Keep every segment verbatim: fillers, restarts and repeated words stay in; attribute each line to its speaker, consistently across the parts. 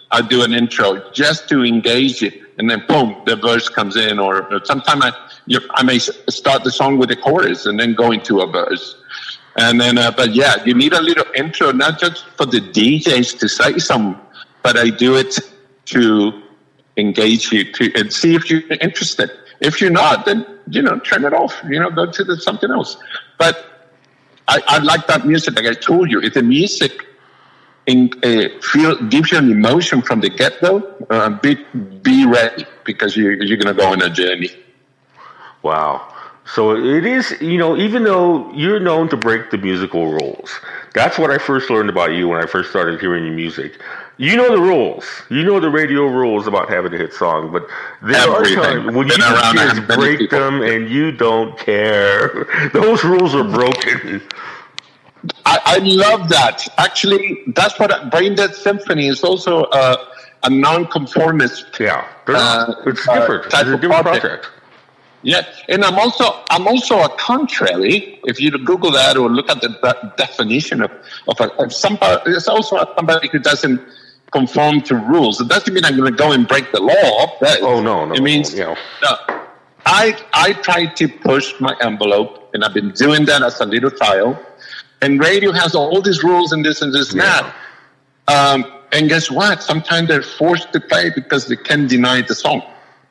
Speaker 1: I do an intro just to engage it, and then boom, the verse comes in. Or, or sometimes I, you, I may start the song with a chorus and then go into a verse. And then, uh, but yeah, you need a little intro, not just for the D Js to say something, but I do it to engage you to and see if you're interested. If you're not, then, you know, turn it off, you know, go to the, something else. But I, I like that music. Like I told you, if the music in, uh, feel, gives you an emotion from the get-go, uh, be, be ready, because you, you're going to go on a journey.
Speaker 2: Wow. So it is, you know, even though you're known to break the musical rules, that's what I first learned about you when I first started hearing your music. You know the rules. You know the radio rules about having a hit song, but there Everything. are times when you just break people. them and you don't care. Those rules are broken.
Speaker 1: I, I love that. Actually, that's what Brain Dead Symphony is also uh, a non-conformist.
Speaker 2: Yeah, uh, it's different. Uh, it's a different project. project.
Speaker 1: Yeah, and I'm also I'm also a contrary. If you Google that or look at the de- definition of of, a, of somebody, it's also somebody who doesn't conform to rules. It doesn't mean I'm going to go and break the law. But
Speaker 2: oh no, no,
Speaker 1: it means
Speaker 2: no,
Speaker 1: no. I I try to push my envelope, and I've been doing that as a little child. And radio has all these rules and this and this and
Speaker 2: yeah.
Speaker 1: that. Um, and guess what? Sometimes they're forced to play because they can't deny the song.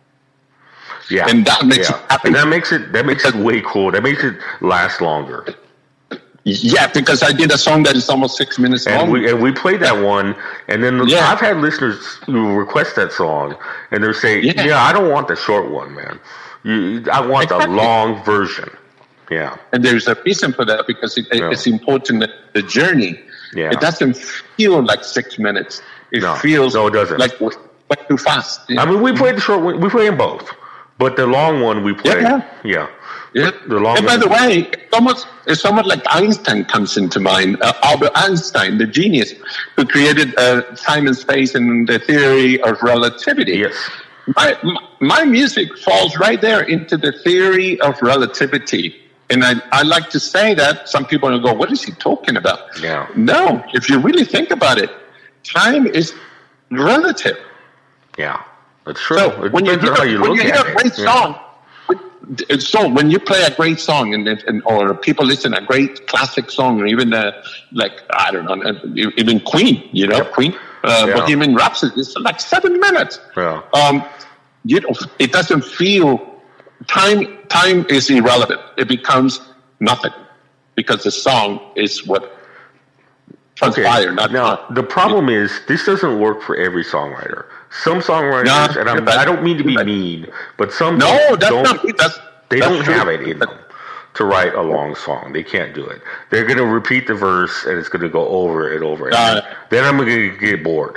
Speaker 2: Yeah,
Speaker 1: and that makes
Speaker 2: yeah.
Speaker 1: it happy.
Speaker 2: And that makes it that makes it way cool. That makes it last longer.
Speaker 1: Yeah, because I did a song that is almost six minutes
Speaker 2: and
Speaker 1: long.
Speaker 2: We, and we played that one, and then yeah. I've had listeners who request that song, and they're saying, yeah. yeah, I don't want the short one, man. You, I want exactly. the long version. Yeah. And
Speaker 1: there's a reason for that, because it,
Speaker 2: yeah.
Speaker 1: it's important that the journey,
Speaker 2: yeah.
Speaker 1: it doesn't feel like six minutes. It
Speaker 2: no.
Speaker 1: feels
Speaker 2: no, it doesn't.
Speaker 1: like way too fast.
Speaker 2: Yeah. I mean, we played the short one. We play them both. But the long one we play,
Speaker 1: yeah,
Speaker 2: yeah,
Speaker 1: yeah.
Speaker 2: The long.
Speaker 1: And by the way, it's almost it's somewhat like Einstein comes into mind. Uh, Albert Einstein, the genius who created uh, time and space and the theory of relativity.
Speaker 2: Yes.
Speaker 1: My my music falls right there into the theory of relativity, and I I like to say that some people will go, "What is he talking about?"
Speaker 2: Yeah.
Speaker 1: No, if you really think about it, time is relative.
Speaker 2: Yeah. That's true.
Speaker 1: So
Speaker 2: it
Speaker 1: when you hear,
Speaker 2: how you
Speaker 1: when
Speaker 2: look
Speaker 1: you hear
Speaker 2: at
Speaker 1: a great
Speaker 2: it.
Speaker 1: song, yeah. so when you play a great song, and, and or people listen to a great classic song, or even uh, like I don't know, even Queen, you know,
Speaker 2: yep.
Speaker 1: Queen, uh,
Speaker 2: yeah.
Speaker 1: Bohemian Rhapsody, it's like seven minutes.
Speaker 2: Yeah.
Speaker 1: Um, you know, it doesn't feel time. Time is irrelevant. It becomes nothing because the song is what transpired.
Speaker 2: Okay.
Speaker 1: Not
Speaker 2: now
Speaker 1: not,
Speaker 2: the problem is this doesn't work for every songwriter. Some songwriters,
Speaker 1: no,
Speaker 2: and I'm, I don't mean to be mean, but some
Speaker 1: no,
Speaker 2: don't,
Speaker 1: that's
Speaker 2: don't
Speaker 1: not, that's,
Speaker 2: they
Speaker 1: that's
Speaker 2: don't
Speaker 1: true.
Speaker 2: have it in them to write a long song. They can't do it. They're going to repeat the verse, and it's going to go over and over.
Speaker 1: Uh,
Speaker 2: and then I'm going to get bored.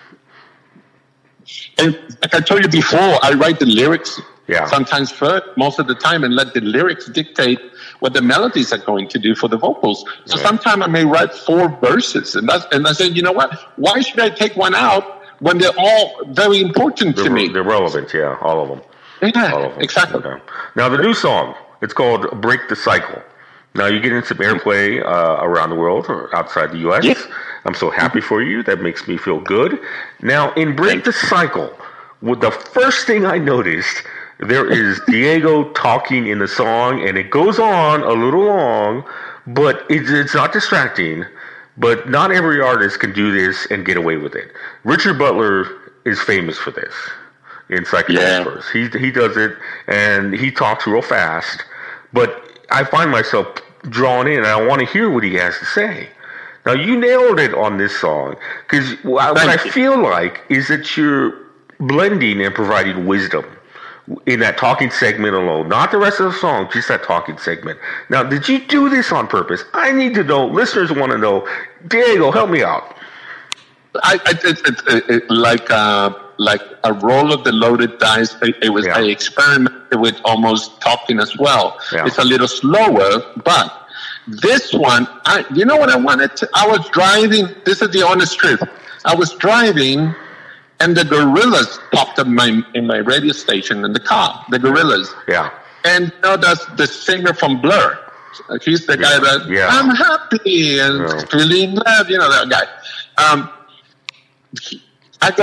Speaker 1: And like I told you before, I write the lyrics
Speaker 2: yeah.
Speaker 1: sometimes first, most of the time, and let the lyrics dictate what the melodies are going to do for the vocals. So
Speaker 2: yeah.
Speaker 1: sometimes I may write four verses, and that's, and I said, you know what? Why should I take one out when they're all very important
Speaker 2: they're,
Speaker 1: to me?
Speaker 2: They're relevant, yeah, all of them.
Speaker 1: Yeah,
Speaker 2: all of them.
Speaker 1: exactly.
Speaker 2: Okay. Now, the new song, it's called Break the Cycle. Now, you're getting some airplay uh, around the world or outside the U S.
Speaker 1: Yeah.
Speaker 2: I'm so happy for you. That makes me feel good. Now, in Break the Cycle, well, the first thing I noticed, there is Diego talking in the song, and it goes on a little long, but it's, it's not distracting. But not every artist can do this and get away with it. Richard Butler is famous for this in Psychedelic
Speaker 1: yeah.
Speaker 2: Verse. He he does it, and he talks real fast. But I find myself drawn in, and I want to hear what he has to say. Now, you nailed it on this song, because what I feel like is that you're blending and providing wisdom in that talking segment alone, not the rest of the song, just that talking segment. Now, did you do this on purpose? I need to know. Listeners want to know. Diego, help me out.
Speaker 1: I, I it, it, it, like uh, like a roll of the loaded dice. It, it was
Speaker 2: yeah.
Speaker 1: I experimented with almost talking as well.
Speaker 2: Yeah.
Speaker 1: It's a little slower, but this one, I you know what I wanted to, I was driving. This is the honest truth. I was driving. And the Gorillas popped up in my, in my radio station in the car. The Gorillas.
Speaker 2: Yeah.
Speaker 1: And you know, that's the singer from Blur. He's the guy
Speaker 2: yeah.
Speaker 1: that,
Speaker 2: yeah.
Speaker 1: I'm happy and
Speaker 2: yeah.
Speaker 1: really in love, you know, that guy. Um, he,